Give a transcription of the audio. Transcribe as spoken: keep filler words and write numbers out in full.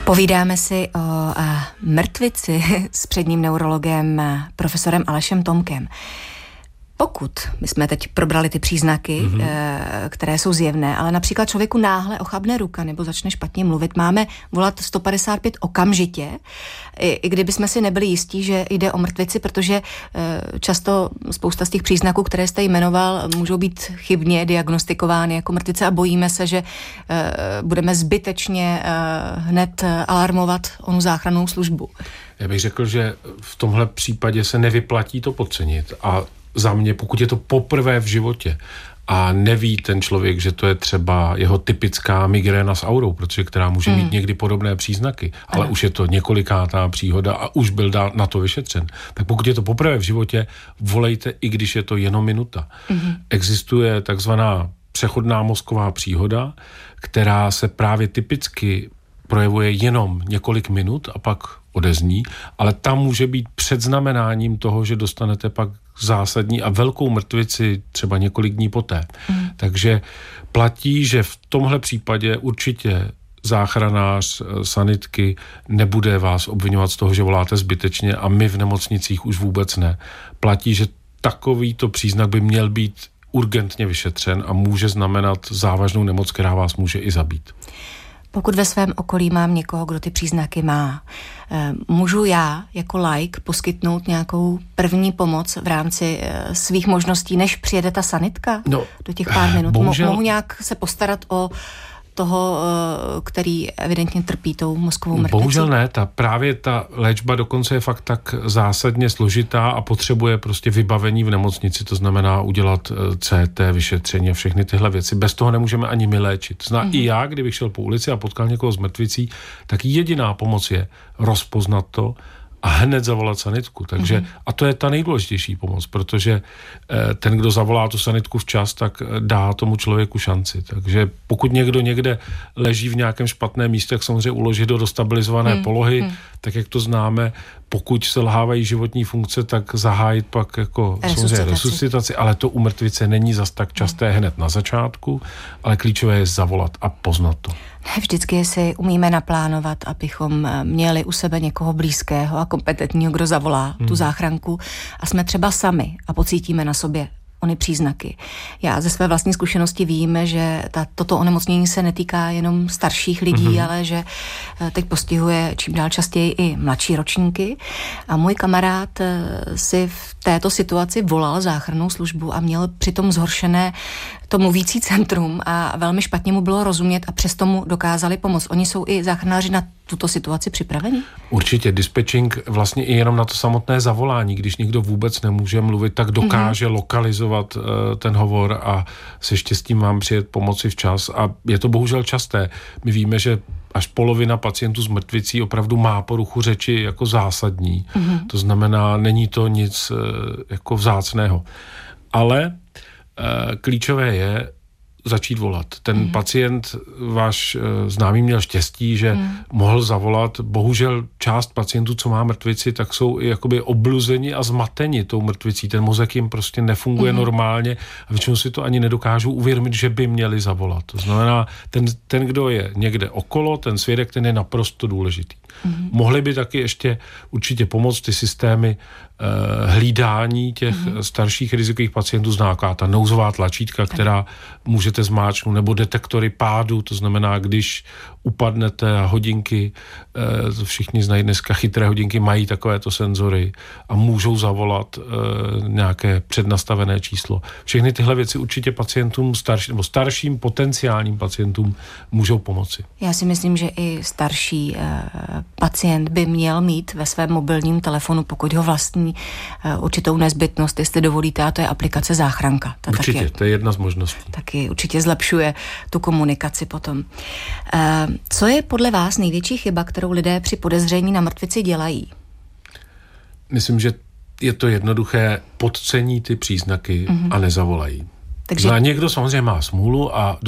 Povídáme si o a, mrtvici s předním neurologem profesorem Alešem Tomkem. Pokud, my jsme teď probrali ty příznaky, mm-hmm. e, které jsou zjevné, ale například člověku náhle ochabne ruka nebo začne špatně mluvit, máme volat sto padesát pět okamžitě, i, i kdyby jsme si nebyli jistí, že jde o mrtvici, protože e, často spousta z těch příznaků, které jste jmenoval, můžou být chybně diagnostikovány jako mrtvice a bojíme se, že e, budeme zbytečně e, hned alarmovat onu záchrannou službu. Já bych řekl, že v tomhle případě se nevyplatí to podcenit a za mě, pokud je to poprvé v životě a neví ten člověk, že to je třeba jeho typická migréna s aurou, protože která může mít hmm. někdy podobné příznaky, ale ano. už je to několikátá příhoda a už byl na to vyšetřen. Tak pokud je to poprvé v životě, volejte, i když je to jenom minuta. Hmm. Existuje takzvaná přechodná mozková příhoda, která se právě typicky projevuje jenom několik minut a pak odezní, ale tam může být předznamenáním toho, že dostanete pak zásadní a velkou mrtvici třeba několik dní poté. Mm. Takže platí, že v tomhle případě určitě záchranář, sanitky nebude vás obvinovat z toho, že voláte zbytečně a my v nemocnicích už vůbec ne. Platí, že takovýto příznak by měl být urgentně vyšetřen a může znamenat závažnou nemoc, která vás může i zabít. Pokud ve svém okolí mám někoho, kdo ty příznaky má, můžu já jako laik poskytnout nějakou první pomoc v rámci svých možností, než přijede ta sanitka no, do těch pár minut? Bohužel... Mohu nějak se postarat o toho, který evidentně trpí tou mozkovou mrtvicí? Bohužel ne, ta, právě ta léčba dokonce je fakt tak zásadně složitá a potřebuje prostě vybavení v nemocnici, to znamená udělat C T, vyšetření a všechny tyhle věci. Bez toho nemůžeme ani my léčit. Zná mm-hmm. i já, kdybych šel po ulici a potkal někoho s mrtvicí, tak jediná pomoc je rozpoznat to a hned zavolat sanitku. Takže, mm-hmm. a to je ta nejdůležitější pomoc, protože eh, ten, kdo zavolá tu sanitku včas, tak dá tomu člověku šanci. Takže pokud někdo někde leží v nějakém špatném místě, tak samozřejmě uložit do dostabilizované mm-hmm. polohy, mm-hmm. tak jak to známe, pokud selhávají životní funkce, tak zahájit pak jako resuscitaci, resuscitaci ale to u mrtvice není zas tak časté mm. hned na začátku, ale klíčové je zavolat a poznat to. Ne vždycky si umíme naplánovat, abychom měli u sebe někoho blízkého a kompetentního, kdo zavolá mm. tu záchranku a jsme třeba sami a pocítíme na sobě ony příznaky. Já ze své vlastní zkušenosti vím, že ta, toto onemocnění se netýká jenom starších lidí, mm-hmm. ale že teď postihuje čím dál častěji i mladší ročníky. A můj kamarád si v této situaci volal záchrannou službu a měl přitom zhoršené to mluvící centrum a velmi špatně mu bylo rozumět a přesto mu dokázali pomoct. Oni jsou i záchranáři na tuto situaci připraveni? Určitě. Dispatching vlastně i jenom na to samotné zavolání, když někdo vůbec nemůže mluvit, tak dokáže mm-hmm. lokalizovat uh, ten hovor a se štěstím vám přijet pomoci včas. A je to bohužel časté. My víme, že až polovina pacientů s mrtvicí opravdu má poruchu řeči jako zásadní. Mm-hmm. To znamená, není to nic uh, jako vzácného. Ale uh, klíčové je začít volat. Ten mm. pacient, váš e, známý, měl štěstí, že mm. mohl zavolat. Bohužel část pacientů, co má mrtvici, tak jsou i jakoby obluzeni a zmateni tou mrtvicí. Ten mozek jim prostě nefunguje mm. normálně a většinou si to ani nedokážou uvědomit, že by měli zavolat. To znamená, ten, ten kdo je někde okolo, ten svědek, ten je naprosto důležitý. Mm. Mohly by taky ještě určitě pomoct ty systémy eh, hlídání těch mm. starších rizikových pacientů, znáká ta nouzová tlačítka, která můžete zmáčknout, nebo detektory pádu, to znamená, když upadnete a hodinky, eh, všichni znají dneska chytré hodinky, mají takovéto senzory a můžou zavolat eh, nějaké přednastavené číslo. Všechny tyhle věci určitě pacientům starší, nebo starším potenciálním pacientům můžou pomoci. Já si myslím, že i starší eh, pacient by měl mít ve svém mobilním telefonu, pokud ho vlastní, eh, určitou nezbytnost, jestli dovolíte, a to je aplikace Záchranka. Ta určitě, taky, to je jedna z možností. Taky určitě zlepšuje tu komunikaci potom. Eh, co je podle vás největší chyba, kterou lidé při podezření na mrtvici dělají? Myslím, že je to jednoduché, podcení ty příznaky mm-hmm. a nezavolají. Takže... No, někdo samozřejmě má smůlu a